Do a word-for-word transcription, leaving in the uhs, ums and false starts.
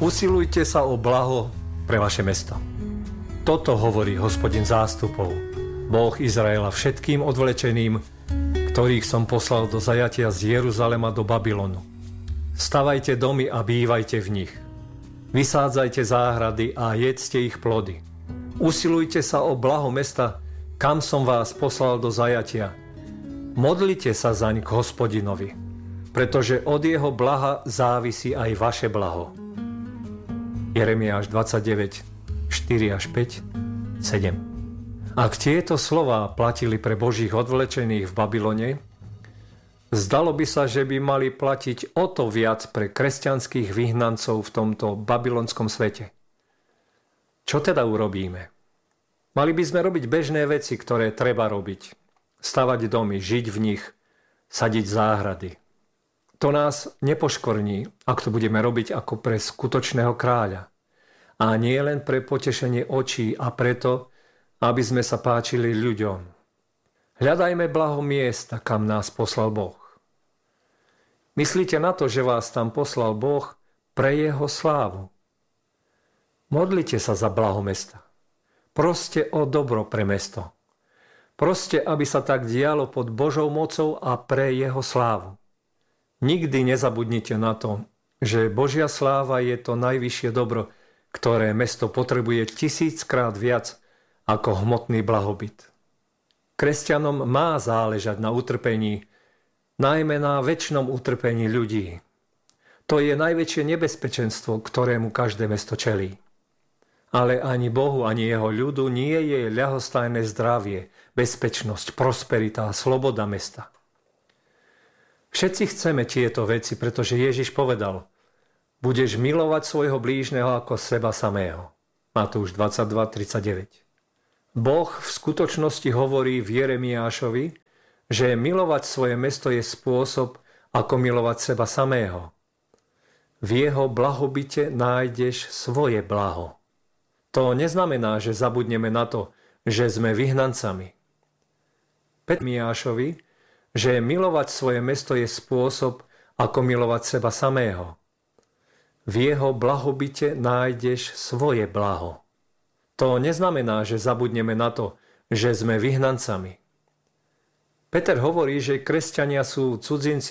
Usilujte sa o blaho pre vaše mesto. Toto hovorí Hospodin zástupov, Boh Izraela všetkým odvlečeným, ktorých som poslal do zajatia z Jeruzalema do Babylonu. Stavajte domy a bývajte v nich. Vysádzajte záhrady a jedzte ich plody. Usilujte sa o blaho mesta, kam som vás poslal do zajatia. Modlite sa zaň k Hospodinovi, pretože od jeho blaha závisí aj vaše blaho. Jeremiáš dvadsaťdeväť, štyri až päť, sedem. Ak tieto slová platili pre Božích odvlečených v Babylone, zdalo by sa, že by mali platiť o to viac pre kresťanských vyhnancov v tomto babylonskom svete. Čo teda urobíme? Mali by sme robiť bežné veci, ktoré treba robiť. Stavať domy, žiť v nich, sadiť záhrady. To nás nepoškvrní, ak to budeme robiť ako pre skutočného kráľa. A nie len pre potešenie očí a preto, aby sme sa páčili ľuďom. Hľadajme blaho miesta, kam nás poslal Boh. Myslíte na to, že vás tam poslal Boh pre jeho slávu. Modlite sa za blaho mesta. Proste o dobro pre mesto. Proste, aby sa tak dialo pod Božou mocou a pre jeho slávu. Nikdy nezabudnite na to, že Božia sláva je to najvyššie dobro, ktoré mesto potrebuje tisíckrát viac ako hmotný blahobyt. Kresťanom má záležať na utrpení, najmä na večnom utrpení ľudí. To je najväčšie nebezpečenstvo, ktorému každé mesto čelí. Ale ani Bohu, ani jeho ľudu nie je ľahostajné zdravie, bezpečnosť, prosperita a sloboda mesta. Všetci chceme tieto veci, pretože Ježiš povedal: budeš milovať svojho blížneho ako seba samého. Matúš dvadsaťdva tridsaťdeväť. Boh v skutočnosti hovorí v Jeremiášovi, že milovať svoje mesto je spôsob, ako milovať seba samého. V jeho blahobite nájdeš svoje blaho. To neznamená, že zabudneme na to, že sme vyhnancami. Jeremiášovi, že milovať svoje mesto je spôsob, ako milovať seba samého. V jeho blahobite nájdeš svoje blaho. To neznamená, že zabudneme na to, že sme vyhnancami. Peter hovorí, že kresťania sú cudzinci